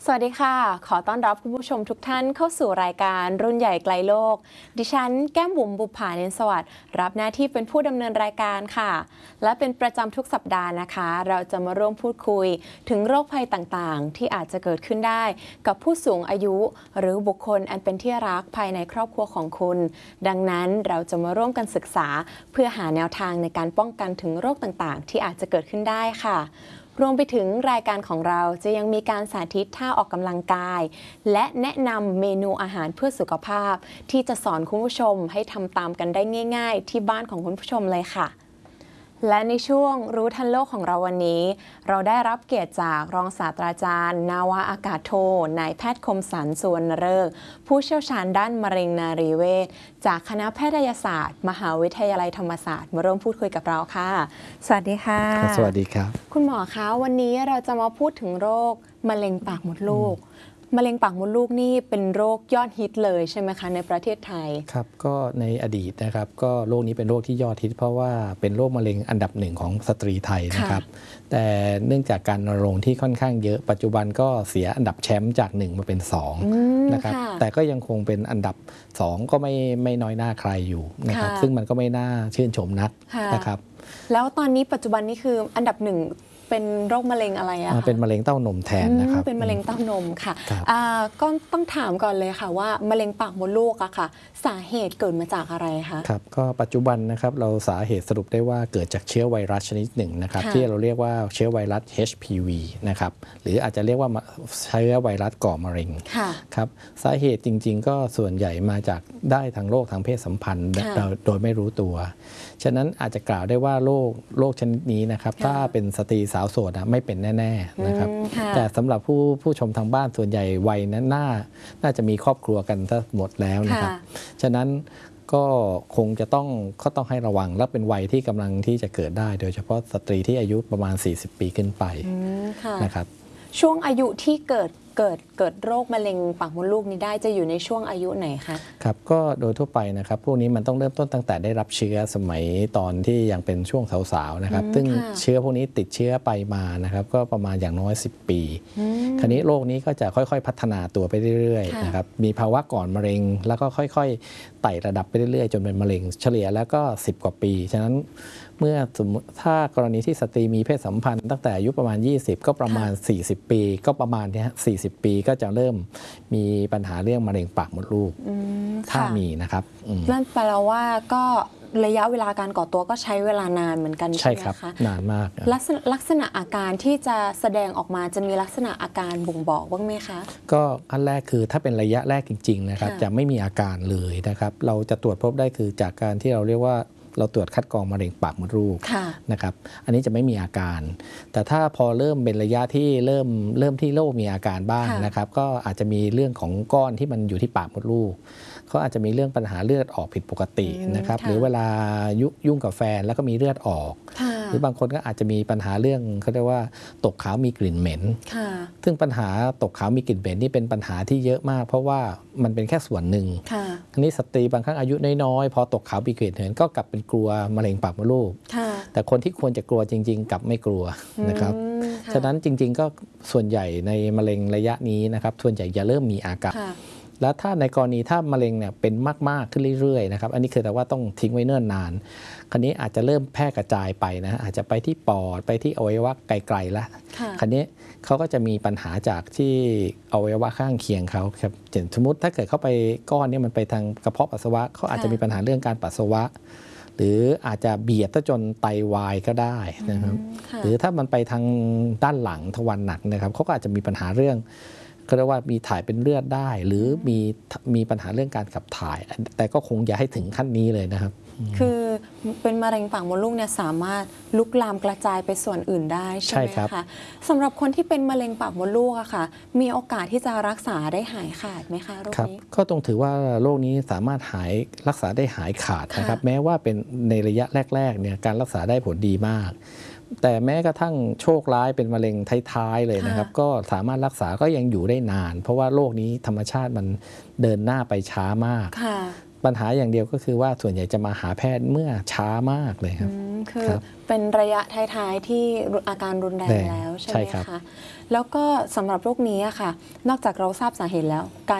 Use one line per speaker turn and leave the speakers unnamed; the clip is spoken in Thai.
สวัสดีค่ะขอต้อนรับคุณผู้ชมทุกท่านเข้าสู่รายการรุ่นใหญ่ไกลโลกดิฉันแก้มบุ๋มบุภาเนนสวัสดิ์รับหน้าที่เป็นผู้ดำเนินรายการค่ะและเป็นประจำทุกสัปดาห์นะคะเราจะมาร่วมพูดคุยถึงโรคภัยต่างๆที่อาจจะเกิดขึ้นได้กับผู้สูงอายุหรือบุคคลอันเป็นที่รักภายในครอบครัวของคุณดังนั้นเราจะมาร่วมกันศึกษาเพื่อหาแนวทางในการป้องกันถึงโรคต่างๆที่อาจจะเกิดขึ้นได้ค่ะรวมไปถึงรายการของเราจะยังมีการสาธิตท่าออกกำลังกายและแนะนำเมนูอาหารเพื่อสุขภาพที่จะสอนคุณผู้ชมให้ทำตามกันได้ง่ายๆที่บ้านของคุณผู้ชมเลยค่ะและในช่วงรู้ทันโลกของเราวันนี้เราได้รับเกียรติจากรองศาสตราจารย์นาวาอากาศโทนายแพทย์คมสันต์ สุวรรณฤกษ์ผู้เชี่ยวชาญด้านมะเร็งนารีเวชจากคณะแพทยศาสตร์มหาวิทยาลัยธรรมศาสตร์มาร่วมพูดคุยกับเราค่ะสวัสดีค่ะ
สวัสดีครับ
คุณหมอคะวันนี้เราจะมาพูดถึงโรคมะเร็งปากมดลูกมะเร็งปากมดลูกนี่เป็นโรคยอดฮิตเลยใช่ไหมคะในประเทศไทย
ครับก็ในอดีตนะครับก็โรคนี้เป็นโรคที่ยอดฮิตเพราะว่าเป็นโรคมะเร็งอันดับหนึ่งของสตรีไทยนะครับแต่เนื่องจากการรณรงค์ที่ค่อนข้างเยอะปัจจุบันก็เสียอันดับแชมป์จาก1มาเป็น2นะครับแต่ก็ยังคงเป็นอันดับ2ก็ไม่น้อยหน้าใครอยู่นะครับซึ่งมันก็ไม่น่าชื่นชมนักนะครับ
แล้วตอนนี้ปัจจุบันนี้คืออันดับ1เป็นโรคมะเร็งอะไรอะคะ
เป็นมะเร็งเต้านมแทนนะครับ
เป็นมะเร็งเต้านมค่ะก็ต้องถามก่อนเลยค่ะว่ามะเร็งปากมดลูกอะค่ะสาเหตุเกิดมาจากอะไรคะ
ครับก็ปัจจุบันนะครับเราสาเหตุสรุปได้ว่าเกิดจากเชื้อไวรัสชนิดหนึ่งนะครับที่เราเรียกว่าเชื้อไวรัส HPV นะครับหรืออาจจะเรียกว่าเชื้อไวรัสก่อมะเร็งครับสาเหตุจริงๆก็ส่วนใหญ่มาจากได้ทางโรคทางเพศสัมพันธ์โดยไม่รู้ตัวฉะนั้นอาจจะกล่าวได้ว่าโรคชนิดนี้นะครับถ้าเป็นสตรีสาวโสดไม่เป็นแน่ๆนะครับแต่สำหรับผู้ชมทางบ้านส่วนใหญ่วัยนั้นน่าจะมีครอบครัวกันทั้งหมดแล้วนะครับฉะนั้นก็คงจะต้องให้ระวังและเป็นวัยที่กำลังที่จะเกิดได้โดยเฉพาะสตรีที่อายุประมาณ40ปีขึ้นไปนะครับ
ช่วงอายุที่เกิดโรคมะเร็งปากมดลูกนี้ได้จะอยู่ในช่วงอายุไหนคะ
ครับก็โดยทั่วไปนะครับพวกนี้มันต้องเริ่มต้นตั้งแต่ได้รับเชื้อสมัยตอนที่ยังเป็นช่วงสาวๆนะครับซึ่งเชื้อพวกนี้ติดเชื้อไปมานะครับก็ประมาณอย่างน้อย10 ปีคราวนี้โรคนี้ก็จะค่อยๆพัฒนาตัวไปเรื่อยๆนะครับมีภาวะก่อนมะเร็งแล้วก็ค่อยๆไต่ระดับไปเรื่อยๆจนเป็นมะเร็งเฉลี่ยแล้วก็10 กว่าปีฉะนั้นเมื่อสมมติถ้ากรณีที่สตรีมีเพศสัมพันธ์ตั้งแต่อายุประมาณ20ก็ประมาณ40 ปีก็ประมาณนี้40 ปีก็จะเริ่มมีปัญหาเรื่องมะเร็งปากมดลูกถ้ามีนะครับ
นั่นแปลว่าก็ระยะเวลาการก่อตัวก็ใช้เวลานานเหมือนกันใช่ไหมคะ
นานมาก
ลักษณะอาการที่จะแสดงออกมาจะมีลักษณะอาการบ่งบอกบ้างไหมคะ
ก็ขั้นแรกคือถ้าเป็นระยะแรกจริงๆนะครับจะไม่มีอาการเลยนะครับเราจะตรวจพบได้คือจากการที่เราเรียกว่าเราตรวจคัดกรองมะเร็งปากมดลูกนะครับอันนี้จะไม่มีอาการแต่ถ้าพอเริ่มเป็นระยะที่เริ่มที่โรคมีอาการบ้างนะครับก็อาจจะมีเรื่องของก้อนที่มันอยู่ที่ปากมดลูกเขาอาจจะมีเรื่องปัญหาเลือดออกผิดปกตินะครับหรือเวลายุ่งกับแฟนแล้วก็มีเลือดออกหรือบางคนก็อาจจะมีปัญหาเรื่องเขาเรียกว่าตกขาวมีกลิ่นเหม็นซึ่งปัญหาตกขาวมีกลิ่นเหม็นนี่เป็นปัญหาที่เยอะมากเพราะว่ามันเป็นแค่ส่วนหนึ่งทีนี้สตรีบางครั้งอายุน้อยๆพอตกขาวมีกลิ่นเหม็นก็กลับเป็นกลัวมะเร็งปากมดลูกแต่คนที่ควรจะกลัวจริงๆกลับไม่กลัวนะครับฉะนั้นจริงๆก็ส่วนใหญ่ในมะเร็งระยะนี้นะครับส่วนใหญ่จะเริ่มมีอาการแล้วถ้าในกรณีถ้ามะเร็งเนี่ยเป็นมากๆขึ้นเรื่อยๆนะครับอันนี้คือแต่ว่าต้องทิ้งไว้เนิ่นนานคราวนี้อาจจะเริ่มแพร่กระจายไปนะอาจจะไปที่ปอดไปที่อวัยวะไกลๆแล้วคราวนี้เขาก็จะมีปัญหาจากที่อวัยวะข้างเคียงเขาครับสมมติถ้าเกิดเข้าไปก้อนนี้มันไปทางกระเพาะปัสสาวะเขาอาจจะมีปัญหาเรื่องการปัสสาวะหรืออาจจะเบียดจนไตวายก็ได้นะครับหรือถ้ามันไปทางด้านหลังทวารหนักนะครับเขาก็อาจจะมีปัญหาเรื่องเขาเรียกว่ามีถ่ายเป็นเลือดได้หรือมีปัญหาเรื่องการขับถ่ายแต่ก็คงอย่าให้ถึงขั้นนี้เลยนะครับ
คือเป็นมะเร็งปากมดลูกเนี่ยสามารถลุกลามกระจายไปส่วนอื่นได้ใช่ไหมคะสำหรับคนที่เป็นมะเร็งปากมดลูกอะค่ะมีโอกาสที่จะรักษาได้หายขาดไหมคะโรคนี้
ก็ต้องถือว่าโรคนี้สามารถรักษาได้หายขาดนะครับแม้ว่าเป็นในระยะแรกๆเนี่ยการรักษาได้ผลดีมากแต่แม้กระทั่งโชคร้ายเป็นมะเร็งท้ายๆเลยนะครับก็สามารถรักษาก็ยังอยู่ได้นานเพราะว่าโรคนี้ธรรมชาติมันเดินหน้าไปช้ามากปัญหาอย่างเดียวก็คือว่าส่วนใหญ่จะมาหาแพทย์เมื่อช้ามากเลยครับ
คือเป็นระยะท้ายๆที่อาการรุนแรงแล้วใช่ไหมคะแล้วก็สำหรับโรคนี้ค่ะนอกจากเราทราบสาเหตุแล้วการ